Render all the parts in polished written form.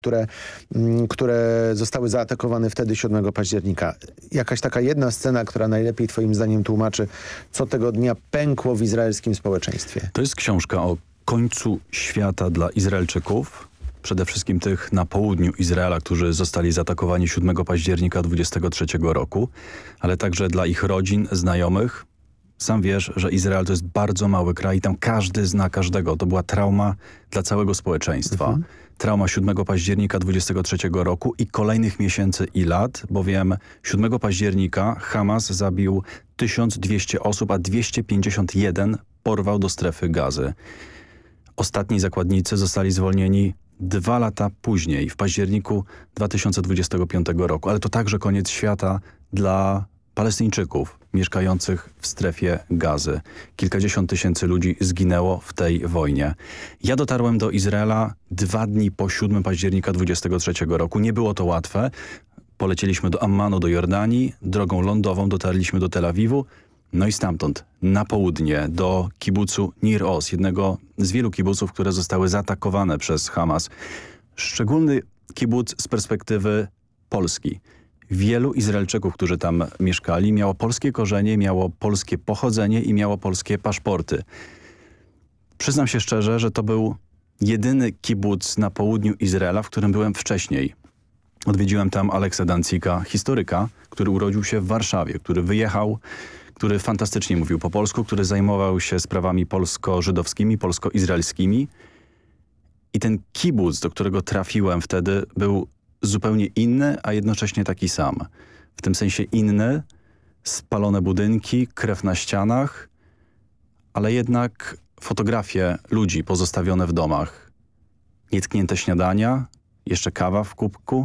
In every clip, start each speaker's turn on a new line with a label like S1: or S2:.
S1: które zostały zaatakowane wtedy 7 października. Jakaś taka jedna scena, która najlepiej twoim zdaniem tłumaczy, co tego dnia pękło w izraelskim społeczeństwie.
S2: To jest książka o końcu świata dla Izraelczyków, przede wszystkim tych na południu Izraela, którzy zostali zaatakowani 7 października 23 roku, ale także dla ich rodzin, znajomych. Sam wiesz, że Izrael to jest bardzo mały kraj i tam każdy zna każdego. To była trauma dla całego społeczeństwa. Trauma 7 października 23 roku i kolejnych miesięcy i lat, bowiem 7 października Hamas zabił 1200 osób, a 251 porwał do strefy Gazy. Ostatni zakładnicy zostali zwolnieni 2 lata później, w październiku 2025 roku. Ale to także koniec świata dla Palestyńczyków mieszkających w strefie Gazy. Kilkadziesiąt tysięcy ludzi zginęło w tej wojnie. Ja dotarłem do Izraela 2 dni po 7 października 23 roku. Nie było to łatwe. Poleciliśmy do Ammanu, do Jordanii. Drogą lądową dotarliśmy do Tel Awiwu. No i stamtąd na południe do kibucu Nir Oz, jednego z wielu kibuców, które zostały zaatakowane przez Hamas. Szczególny kibuc z perspektywy Polski. Wielu Izraelczyków, którzy tam mieszkali, miało polskie korzenie, miało polskie pochodzenie i miało polskie paszporty. Przyznam się szczerze, że to był jedyny kibuc na południu Izraela, w którym byłem wcześniej. Odwiedziłem tam Aleksa Dancika, historyka, który urodził się w Warszawie, który wyjechał, który fantastycznie mówił po polsku, który zajmował się sprawami polsko-żydowskimi, polsko-izraelskimi. I ten kibuc, do którego trafiłem wtedy, był zupełnie inny, a jednocześnie taki sam. W tym sensie inny, spalone budynki, krew na ścianach, ale jednak fotografie ludzi pozostawione w domach. Nietknięte śniadania, jeszcze kawa w kubku.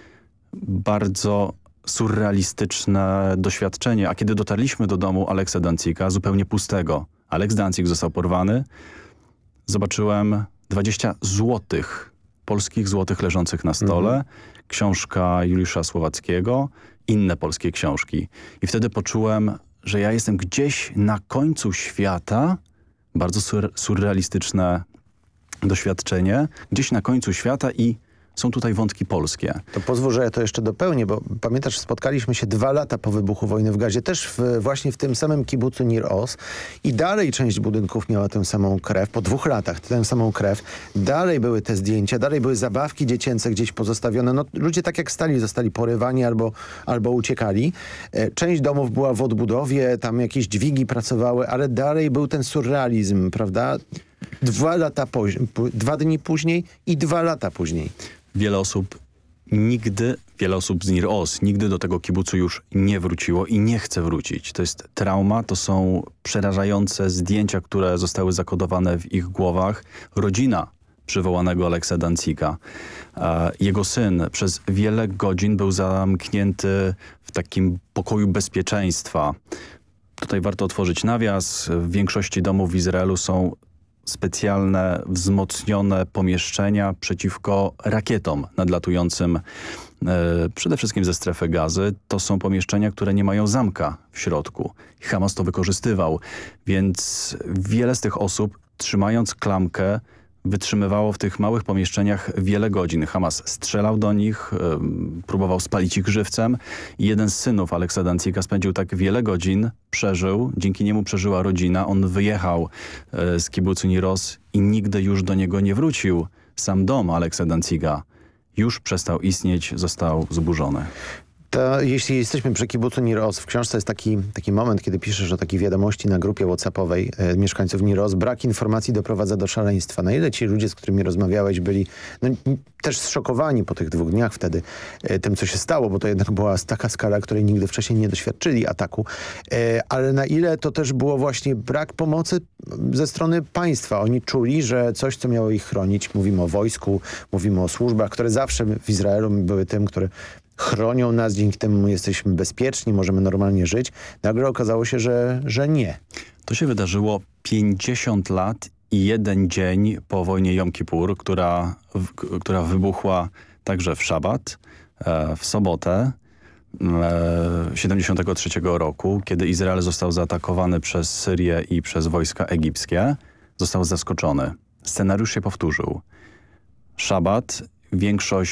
S2: Bardzo surrealistyczne doświadczenie. A kiedy dotarliśmy do domu Aleksa Dancika, zupełnie pustego, Aleks Dancik został porwany, zobaczyłem 20 złotych, polskich złotych leżących na stole, książka Juliusza Słowackiego, inne polskie książki. I wtedy poczułem, że ja jestem gdzieś na końcu świata, bardzo surrealistyczne doświadczenie, gdzieś na końcu świata i są tutaj wątki polskie.
S1: To pozwól, że ja to jeszcze dopełnię, bo pamiętasz, spotkaliśmy się 2 lata po wybuchu wojny w Gazie, też właśnie w tym samym kibucu Nir Oz i dalej część budynków miała tę samą krew, po 2 latach tę samą krew, dalej były te zdjęcia, dalej były zabawki dziecięce gdzieś pozostawione, no ludzie tak jak stali, zostali porywani albo uciekali. Część domów była w odbudowie, tam jakieś dźwigi pracowały, ale dalej był ten surrealizm, prawda? 2 dni później i 2 lata później.
S2: Wiele osób z Nir Oz nigdy do tego kibucu już nie wróciło i nie chce wrócić. To jest trauma, to są przerażające zdjęcia, które zostały zakodowane w ich głowach. Rodzina przywołanego Aleksa Dancika. Jego syn przez wiele godzin był zamknięty w takim pokoju bezpieczeństwa. Tutaj warto otworzyć nawias. W większości domów w Izraelu są specjalne, wzmocnione pomieszczenia przeciwko rakietom nadlatującym przede wszystkim ze strefy Gazy. To są pomieszczenia, które nie mają zamka w środku. Hamas to wykorzystywał, więc wiele z tych osób, trzymając klamkę, wytrzymywało w tych małych pomieszczeniach wiele godzin. Hamas strzelał do nich, próbował spalić ich żywcem i jeden z synów Aleksa Dancika spędził tak wiele godzin, przeżył, dzięki niemu przeżyła rodzina. On wyjechał z kibucu Nir Oz i nigdy już do niego nie wrócił. Sam dom Aleksa Dancika już przestał istnieć, został zburzony.
S1: To jeśli jesteśmy przy kibucu Nir Oz, w książce jest taki moment, kiedy piszesz o takiej wiadomości na grupie WhatsAppowej mieszkańców Nir Oz. Brak informacji doprowadza do szaleństwa. Na ile ci ludzie, z którymi rozmawiałeś, byli też zszokowani po tych 2 dniach wtedy tym, co się stało, bo to jednak była taka skala, której nigdy wcześniej nie doświadczyli ataku. Ale na ile to też było właśnie brak pomocy ze strony państwa. Oni czuli, że coś, co miało ich chronić, mówimy o wojsku, mówimy o służbach, które zawsze w Izraelu były tym, które chronią nas, dzięki temu jesteśmy bezpieczni, możemy normalnie żyć. Nagle okazało się, że nie.
S2: To się wydarzyło 50 lat i 1 dzień po wojnie Jom Kippur, która wybuchła także w szabat, w sobotę 73 roku, kiedy Izrael został zaatakowany przez Syrię i przez wojska egipskie. Został zaskoczony. Scenariusz się powtórzył. Szabat, większość